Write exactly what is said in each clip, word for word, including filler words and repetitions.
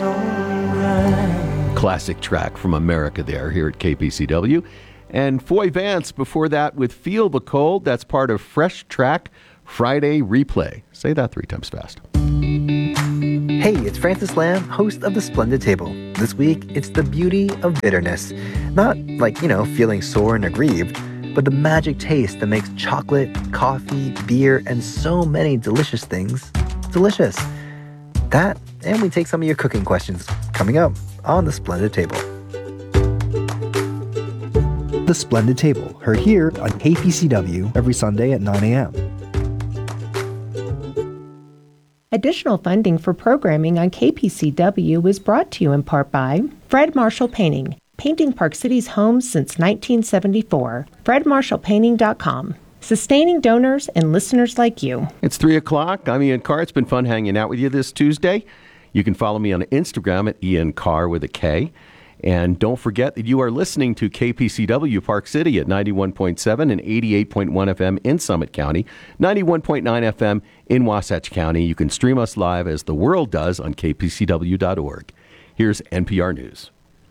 Classic track from America there here at K P C W. And Foy Vance before that with Feel the Cold. That's part of Fresh Track Friday Replay. Say that three times fast. Hey, it's Francis Lamb, host of The Splendid Table. This week, it's the beauty of bitterness. Not like, you know, feeling sore and aggrieved, but the magic taste that makes chocolate, coffee, beer, and so many delicious things delicious. That, and we take some of your cooking questions coming up on The Splendid Table. The Splendid Table, heard here on K P C W every Sunday at nine a.m. Additional funding for programming on K P C W is brought to you in part by Fred Marshall Painting, painting Park City's homes since nineteen seventy-four. fred marshall painting dot com. Sustaining donors and listeners like you. It's three o'clock. I'm Ian Carr. It's been fun hanging out with you this Tuesday. You can follow me on Instagram at Ian Carr with a K. And don't forget that you are listening to K P C W Park City at ninety-one point seven and eighty-eight point one F M in Summit County, ninety-one point nine F M in Wasatch County. You can stream us live as the world does on K P C W dot org. Here's N P R News.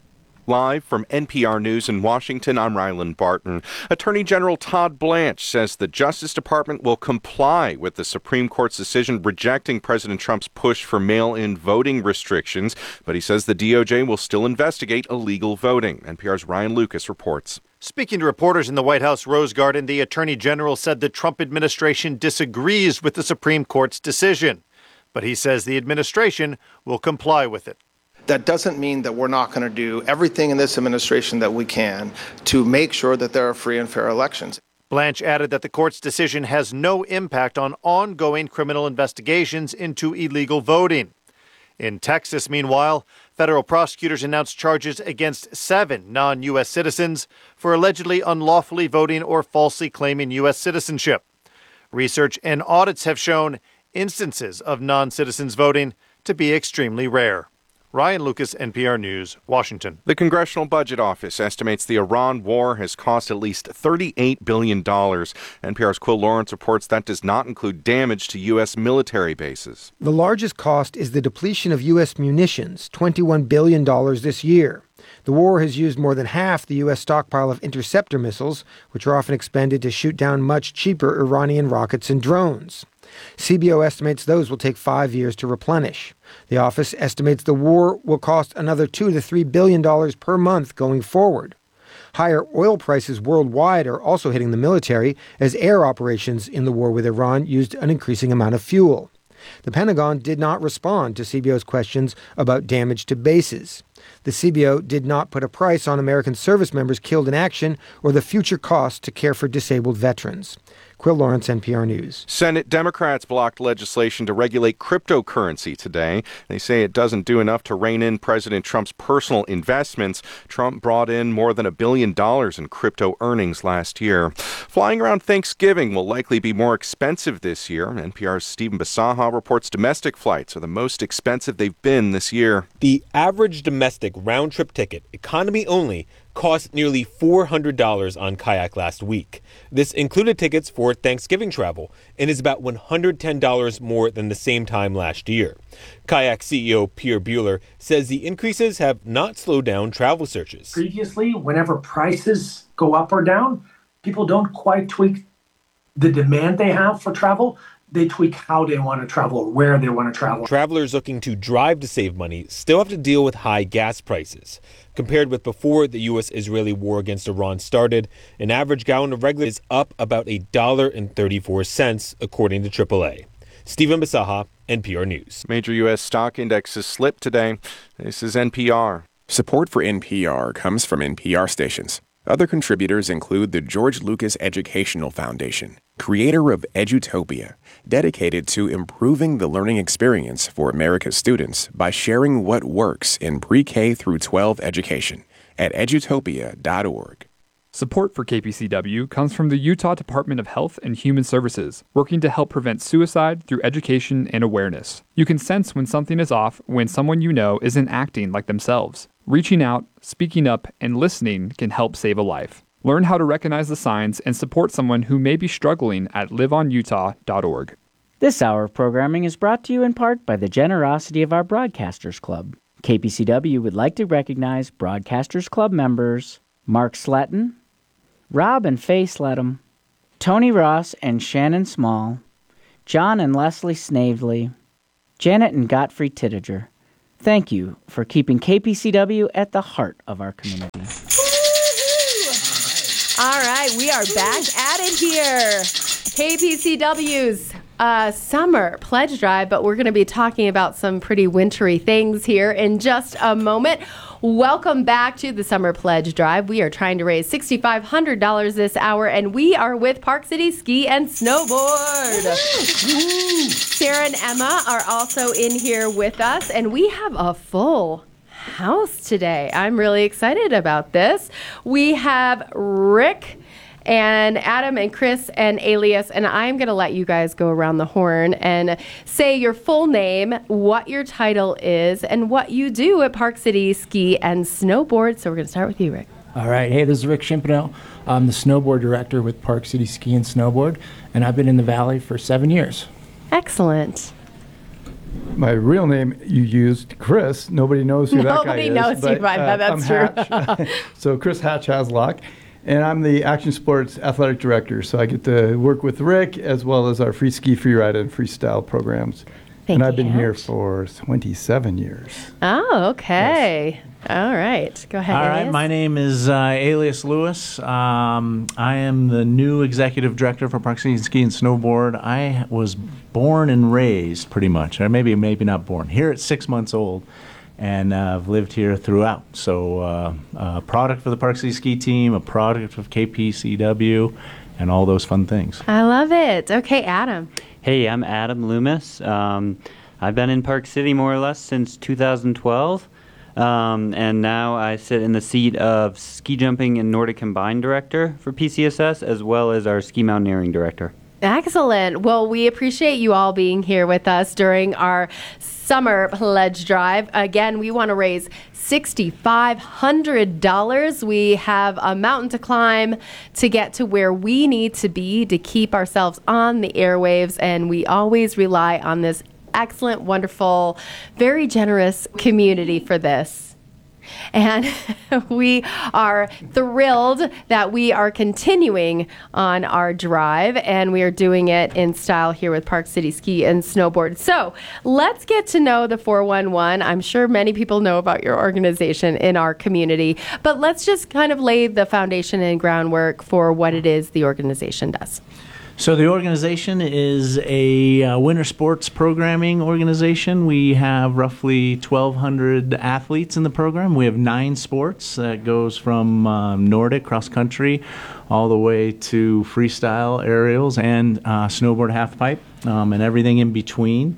Live from N P R News in Washington, I'm Ryland Barton. Attorney General Todd Blanche says the Justice Department will comply with the Supreme Court's decision rejecting President Trump's push for mail-in voting restrictions, but he says the D O J will still investigate illegal voting. N P R's Ryan Lucas reports. Speaking to reporters in the White House Rose Garden, the Attorney General said the Trump administration disagrees with the Supreme Court's decision, but he says the administration will comply with it. That doesn't mean that we're not going to do everything in this administration that we can to make sure that there are free and fair elections. Blanche added that the court's decision has no impact on ongoing criminal investigations into illegal voting. In Texas, meanwhile, federal prosecutors announced charges against seven non-U S citizens for allegedly unlawfully voting or falsely claiming U S citizenship. Research and audits have shown instances of non-citizens voting to be extremely rare. Ryan Lucas, N P R News, Washington. The Congressional Budget Office estimates the Iran war has cost at least thirty-eight billion dollars. N P R's Quill Lawrence reports that does not include damage to U S military bases. The largest cost is the depletion of U S munitions, twenty-one billion dollars this year. The war has used more than half the U S stockpile of interceptor missiles, which are often expended to shoot down much cheaper Iranian rockets and drones. C B O estimates those will take five years to replenish. The office estimates the war will cost another two to three billion dollars per month going forward. Higher oil prices worldwide are also hitting the military as air operations in the war with Iran used an increasing amount of fuel. The Pentagon did not respond to C B O's questions about damage to bases. The C B O did not put a price on American service members killed in action or the future costs to care for disabled veterans. Quill Lawrence, N P R News. Senate Democrats blocked legislation to regulate cryptocurrency today. They say it doesn't do enough to rein in President Trump's personal investments. Trump brought in more than a billion dollars in crypto earnings last year. Flying around Thanksgiving will likely be more expensive this year. N P R's Stephen Basaha reports domestic flights are the most expensive they've been this year. The average domestic round-trip ticket, economy only, cost nearly four hundred dollars on Kayak last week. This included tickets for Thanksgiving travel and is about one hundred ten dollars more than the same time last year. Kayak C E O Pierre Bueller says the increases have not slowed down travel searches. Previously, whenever prices go up or down, people don't quite tweak the demand they have for travel. They tweak how they want to travel or where they want to travel. Travelers looking to drive to save money still have to deal with high gas prices. Compared with before the U S Israeli war against Iran started, an average gallon of regular is up about one dollar and thirty-four cents, according to triple A. Stephen Basaha, N P R News. Major U S stock indexes slipped today. This is N P R. Support for N P R comes from N P R stations. Other contributors include the George Lucas Educational Foundation, creator of Edutopia, dedicated to improving the learning experience for America's students by sharing what works in pre-K through twelve education at edutopia dot org. Support for K P C W comes from the Utah Department of Health and Human Services, working to help prevent suicide through education and awareness. You can sense when something is off when someone you know isn't acting like themselves. Reaching out, speaking up, and listening can help save a life. Learn how to recognize the signs and support someone who may be struggling at live on utah dot org. This hour of programming is brought to you in part by the generosity of our Broadcasters Club. K P C W would like to recognize Broadcasters Club members Mark Sletton, Rob and Faye Sletton, Tony Ross and Shannon Small, John and Leslie Snavely, Janet and Godfrey Tittiger. Thank you for keeping K P C W at the heart of our community. All right, we are back at it here. K P C W's uh, summer pledge drive, but we're going to be talking about some pretty wintry things here in just a moment. Welcome back to the Summer Pledge Drive. We are trying to raise six thousand five hundred dollars this hour, and we are with Park City Ski and Snowboard. Sarah and Emma are also in here with us, and we have a full house today. I'm really excited about this. We have Rick and Adam and Chris and Alias, and I'm going to let you guys go around the horn and say your full name, what your title is, and what you do at Park City Ski and Snowboard. So we're going to start with you, Rick. All right. Hey, this is Rick Shimpanel. I'm the snowboard director with Park City Ski and Snowboard, and I've been in the Valley for seven years. Excellent. My real name you used, Chris. Nobody knows who that guy is. Nobody knows you by that. That's I'm true. Hatch. So Chris Hatch Haslock. And I'm the Action Sports Athletic Director, so I get to work with Rick as well as our free ski, free ride, and freestyle programs. Thank and I've you, been here Hatch. for twenty-seven years. Oh, okay. Yes. All right. Go ahead, All right. Alias. My name is uh, Alias Lewis. Um, I am the new Executive Director for Park City Ski and Snowboard. I was born and raised, pretty much, or maybe maybe not born, here at six months old. And uh, I've lived here throughout. So uh, a product for the Park City Ski Team, a product of K P C W, and all those fun things. I love it. Okay, Adam. Hey, I'm Adam Loomis. Um, I've been in Park City more or less since two thousand twelve. Um, and now I sit in the seat of Ski Jumping and Nordic Combined Director for P C S S, as well as our Ski Mountaineering Director. Excellent. Well, we appreciate you all being here with us during our summer pledge drive. Again, we want to raise six thousand five hundred dollars. We have a mountain to climb to get to where we need to be to keep ourselves on the airwaves, and we always rely on this excellent, wonderful, very generous community for this. And we are thrilled that we are continuing on our drive, and we are doing it in style here with Park City Ski and Snowboard. So let's get to know the four one one. I'm sure many people know about your organization in our community, but let's just kind of lay the foundation and groundwork for what it is the organization does. So the organization is a uh, winter sports programming organization. We have roughly twelve hundred athletes in the program. We have nine sports that goes from um, Nordic cross-country all the way to freestyle aerials and uh, snowboard halfpipe um, and everything in between.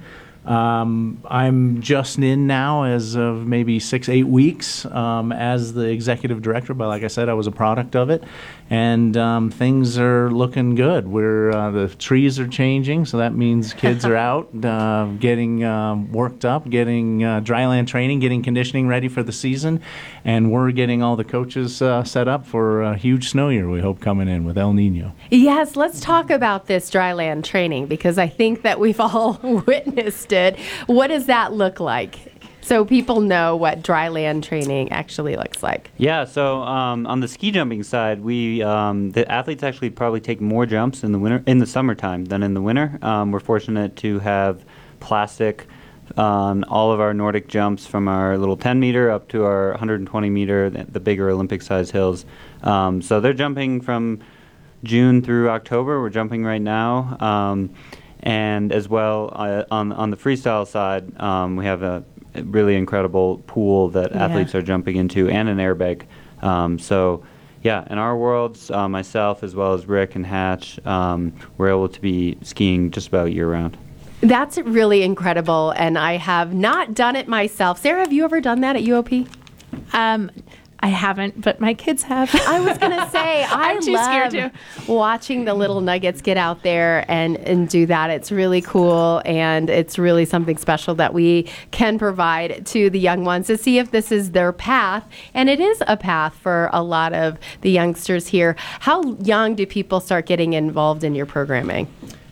Um, I'm just in now as of maybe six, eight weeks um, as the executive director, but like I said, I was a product of it, and um, things are looking good. We're uh, the trees are changing, so that means kids are out uh, getting um, worked up, getting uh, dryland training, getting conditioning ready for the season, and we're getting all the coaches uh, set up for a huge snow year, we hope, coming in with El Nino. Yes, let's talk about this dryland training, because I think that we've all witnessed it. What does that look like? So people know what dryland training actually looks like. Yeah, so um, on the ski jumping side, we um, the athletes actually probably take more jumps in the winter, in the summertime than in the winter. Um, we're fortunate to have plastic on all of our Nordic jumps, from our little ten meter up to our one hundred twenty meter, the, the bigger Olympic size hills. Um, so they're jumping from June through October. We're jumping right now. Um, And as well, uh, on on the freestyle side, um, we have a really incredible pool that Yeah. athletes are jumping into, and an airbag. Um, so, yeah, in our worlds, uh, myself as well as Rick and Hatch, um, we're able to be skiing just about year round. That's really incredible, and I have not done it myself. Sarah, have you ever done that at U O P? Um, I haven't, but my kids have. I was going to say, I I'm too love scared to. watching the little nuggets get out there and, and do that. It's really cool, and it's really something special that we can provide to the young ones to see if this is their path. And it is a path for a lot of the youngsters here. How young do people start getting involved in your programming?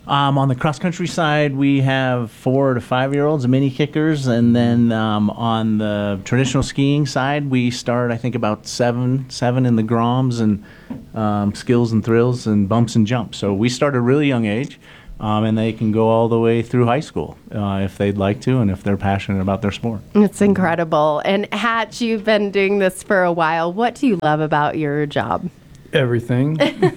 Um, on the cross-country side, we have four to five-year-olds, mini kickers, and then um, on the traditional skiing side, we start, I think, about seven, seven in the Groms and um, skills and thrills and bumps and jumps. So we start at a really young age, um, and they can go all the way through high school uh, if they'd like to and if they're passionate about their sport. It's incredible. And Hatch, you've been doing this for a while. What do you love about your job? Everything.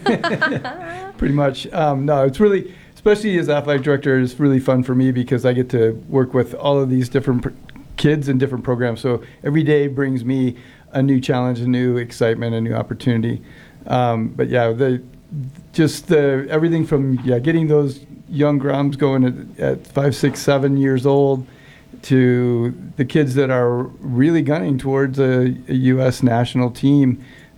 Pretty much. Um, no, it's really... Especially as athletic director, it's really fun for me because I get to work with all of these different pr- kids and different programs. So every day brings me a new challenge, a new excitement, a new opportunity. Um, but yeah, the just the everything from yeah getting those young Groms going at, at five, six, seven years old to the kids that are really gunning towards a, a U S national team.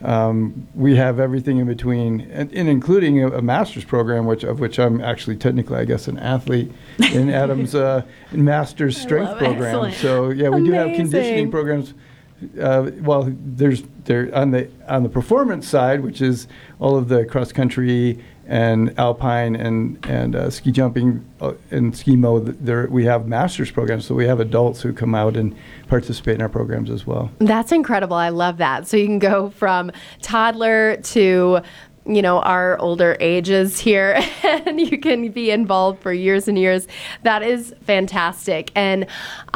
Um, we have everything in between, and, and including a, a master's program, which of which I'm actually technically, I guess, an athlete in Adam's uh, master's strength program. Excellent. So yeah, we Amazing. do have conditioning programs. Uh, well, there's there on the on the performance side, which is all of the cross country and alpine and and uh, ski jumping uh, and ski mo. There we have master's programs, so we have adults who come out and participate in our programs as well. That's incredible. I love that. So you can go from toddler to, you know, our older ages here, and you can be involved for years and years. That is fantastic. And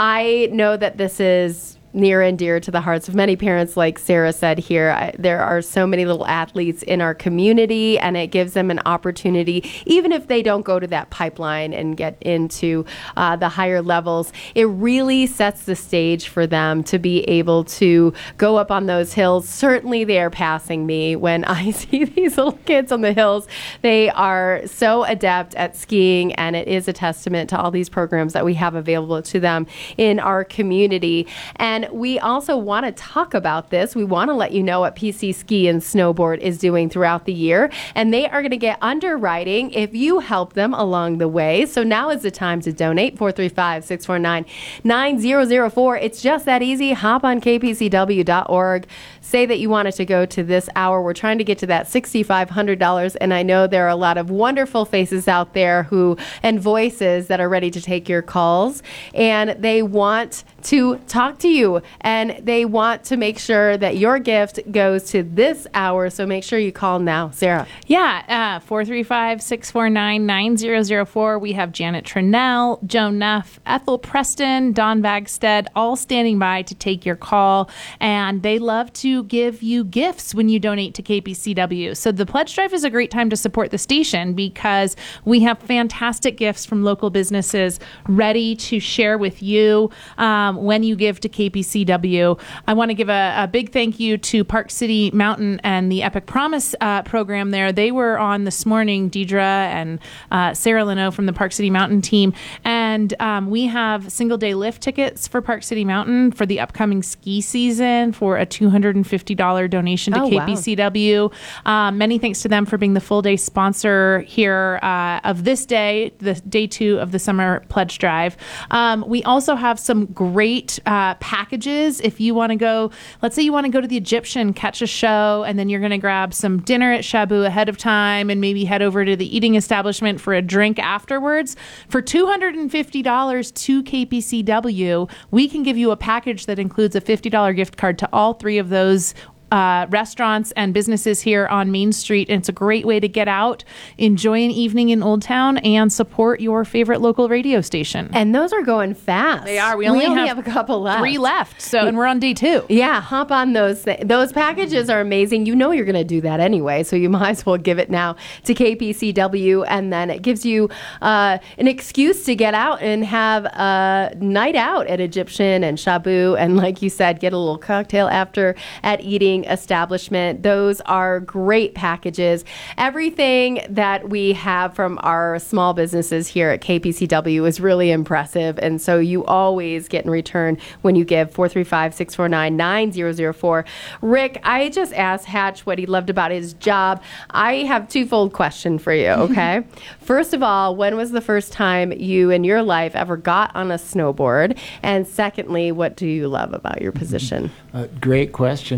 I know that this is near and dear to the hearts of many parents. Like Sarah said here, I, there are so many little athletes in our community, and it gives them an opportunity, even if they don't go to that pipeline and get into uh, the higher levels. It really sets the stage for them to be able to go up on those hills. Certainly they are passing me when I see these little kids on the hills. They are so adept at skiing, and it is a testament to all these programs that we have available to them in our community. And And we also want to talk about this. We want to let you know what P C Ski and Snowboard is doing throughout the year. And they are going to get underwriting if you help them along the way. So now is the time to donate. four three five, six four nine, nine zero zero four. It's just that easy. Hop on k p c w dot org. Say that you wanted to go to this hour. We're trying to get to that six thousand five hundred dollars. And I know there are a lot of wonderful faces out there who and voices that are ready to take your calls. And they want to talk to you, and they want to make sure that your gift goes to this hour. So make sure you call now. Sarah. Yeah, uh, four three five, six four nine, nine zero zero four. We have Janet Trinnell, Joan Neff, Ethel Preston, Don Bagstead, all standing by to take your call. And they love to give you gifts when you donate to K P C W. So the pledge drive is a great time to support the station because we have fantastic gifts from local businesses ready to share with you um, when you give to K P C W. I want to give a, a big thank you to Park City Mountain and the Epic Promise uh, program there. They were on this morning, Deidre and uh, Sarah Leno from the Park City Mountain team. And um, we have single day lift tickets for Park City Mountain for the upcoming ski season for a two hundred fifty dollars donation to oh, K P C W. Wow. Um, many thanks to them for being the full day sponsor here uh, of this day, the day two of the summer pledge drive. Um, we also have some great uh, packages. If you want to go, let's say you want to go to the Egyptian, catch a show, and then you're going to grab some dinner at Shabu ahead of time and maybe head over to the eating establishment for a drink afterwards. For two hundred fifty dollars to K P C W, we can give you a package that includes a fifty dollars gift card to all three of those Uh, restaurants and businesses here on Main Street. And it's a great way to get out, enjoy an evening in Old Town, and support your favorite local radio station. And those are going fast. They are. We only, we only have, have a couple left. Three left. So, and we're on day two. Yeah, hop on those. Th- those packages are amazing. You know you're going to do that anyway, so you might as well give it now to K P C W, and then it gives you uh, an excuse to get out and have a night out at Egyptian and Shabu, and like you said, get a little cocktail after at eating establishment. Those are great packages. Everything that we have from our small businesses here at K P C W is really impressive, and so you always get in return when you give. Four three five, six four nine, nine zero zero four. Rick, I just asked Hatch what he loved about his job. I have twofold question for you, okay? First of all, when was the first time you in your life ever got on a snowboard? And secondly, what do you love about your position? Uh, great question. Uh,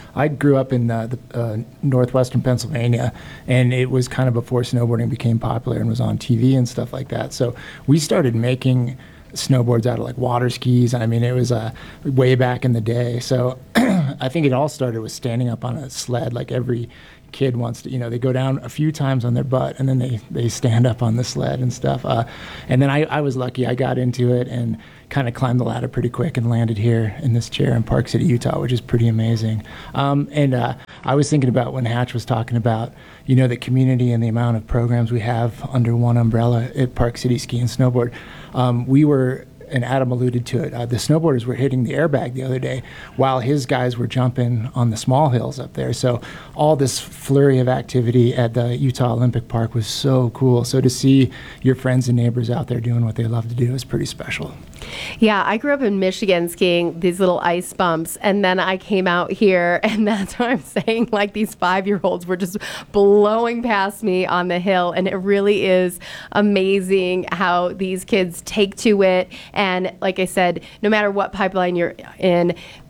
I grew up in uh, the, uh, northwestern Pennsylvania, and it was kind of before snowboarding became popular and was on T V and stuff like that. So we started making snowboards out of like water skis. I mean, it was uh, way back in the day. So I think it all started with standing up on a sled. Like every kid wants to, you know, they go down a few times on their butt and then they, they stand up on the sled and stuff. Uh, and then I, I was lucky. I got into it and kind of climbed the ladder pretty quick and landed here in this chair in Park City, Utah, which is pretty amazing. Um, and uh, I was thinking about when Hatch was talking about, you know, the community and the amount of programs we have under one umbrella at Park City Ski and Snowboard. Um, we were, and Adam alluded to it, uh, the snowboarders were hitting the airbag the other day while his guys were jumping on the small hills up there. So all this flurry of activity at the Utah Olympic Park was so cool. So to see your friends and neighbors out there doing what they love to do is pretty special. Yeah, I grew up in Michigan skiing these little ice bumps, and then I came out here, and that's what I'm saying, like these five-year-olds were just blowing past me on the hill, and it really is amazing how these kids take to it. And like I said, no matter what pipeline you're in,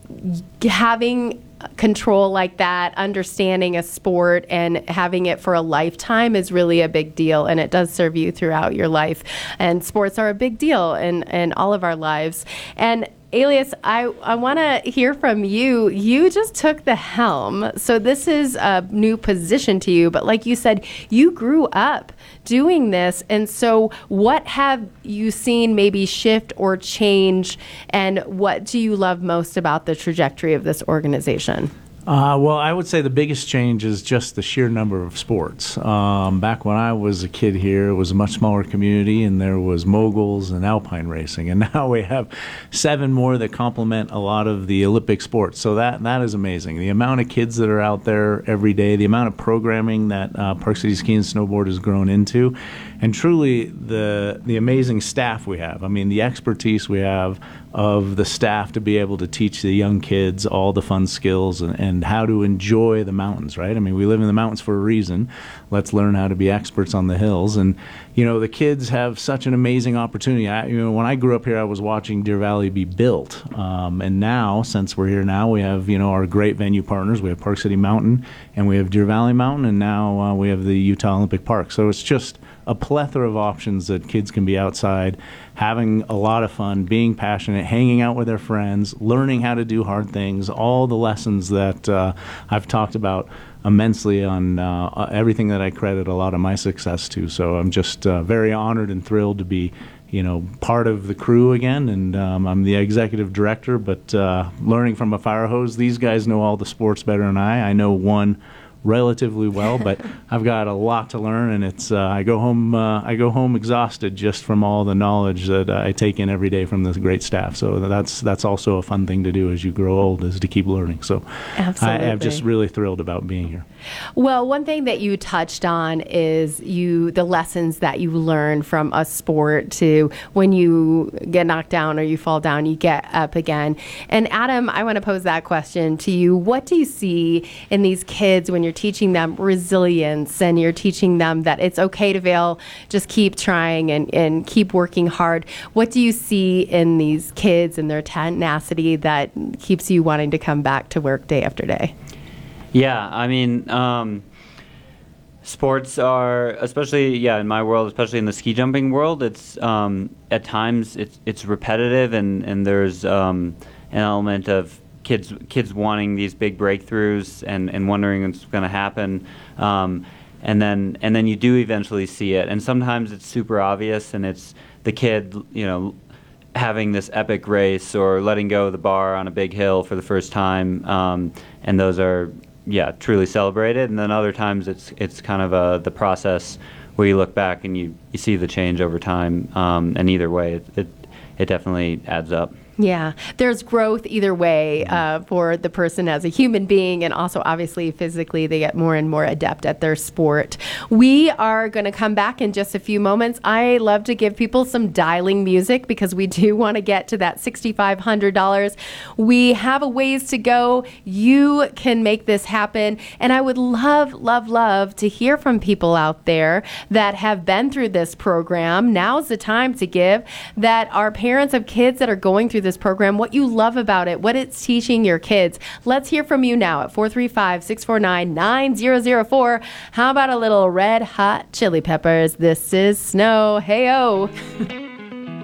having control like that, understanding a sport and having it for a lifetime is really a big deal, and it does serve you throughout your life. And sports are a big deal in, in all of our lives. And Elias, I, I want to hear from you. You just took the helm, so this is a new position to you, but like you said, you grew up doing this, and so what have you seen maybe shift or change, and what do you love most about the trajectory of this organization? Uh, well, I would say the biggest change is just the sheer number of sports. Um, back when I was a kid here, it was a much smaller community, and there was moguls and alpine racing, and now we have seven more that complement a lot of the Olympic sports. So that that is amazing. The amount of kids that are out there every day, the amount of programming that uh, Park City Ski and Snowboard has grown into, and truly the the amazing staff we have. I mean, the expertise we have of the staff to be able to teach the young kids all the fun skills and, and how to enjoy the mountains, right? I mean, we live in the mountains for a reason. Let's learn how to be experts on the hills. And, you know, the kids have such an amazing opportunity. I, you know, when I grew up here, I was watching Deer Valley be built. Um, and now, since we're here now, we have, you know, our great venue partners. We have Park City Mountain, and we have Deer Valley Mountain, and now uh, we have the Utah Olympic Park. So it's just a plethora of options that kids can be outside, having a lot of fun, being passionate, hanging out with their friends, learning how to do hard things, all the lessons that uh, I've talked about immensely on uh, everything that I credit a lot of my success to. So I'm just uh, very honored and thrilled to be, you know, part of the crew again, and um, I'm the executive director, but uh, learning from a fire hose. These guys know all the sports better than I. I know one relatively well, but I've got a lot to learn, and it's uh, I go home uh, I go home exhausted just from all the knowledge that I take in every day from this great staff. So that's that's also a fun thing to do as you grow old, is to keep learning. So Absolutely. I, I'm just really thrilled about being here. Well, one thing that you touched on is you the lessons that you learn from a sport to when you get knocked down or you fall down, you get up again. And Adam, I want to pose that question to you. What do you see in these kids when you're teaching them resilience and you're teaching them that it's okay to fail, just keep trying and, and keep working hard? What do you see in these kids and their tenacity that keeps you wanting to come back to work day after day? Yeah, I mean, um, sports are, especially, yeah, in my world, especially in the ski jumping world, it's um, at times it's it's repetitive, and, and there's um, an element of kids kids wanting these big breakthroughs and, and wondering what's going to happen, um, and then and then you do eventually see it, and sometimes it's super obvious, and it's the kid, you know, having this epic race or letting go of the bar on a big hill for the first time, um, and those are, yeah, truly celebrated. And then other times it's it's kind of a, the process where you look back and you, you see the change over time, um, and either way it, it it definitely adds up. Yeah, there's growth either way uh, for the person as a human being, and also obviously physically they get more and more adept at their sport. We are going to come back in just a few moments. I love to give people some dialing music because we do want to get to that six thousand five hundred dollars. We have a ways to go. You can make this happen, and I would love, love, love to hear from people out there that have been through this program. Now's the time to give, that are parents of kids that are going through this program, what you love about it, what it's teaching your kids. Let's hear from you now at four three five, six four nine, nine zero zero four. How about a little Red Hot Chili Peppers? This is Snow. Hey-oh.